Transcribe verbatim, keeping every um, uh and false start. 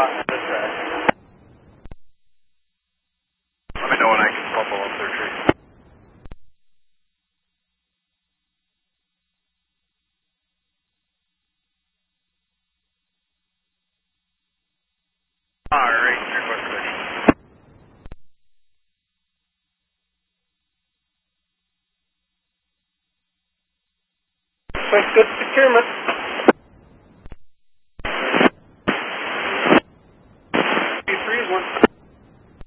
Uh, that's right. Let me know when I can bubble up their tree. Alright, request ready. Request good procurement.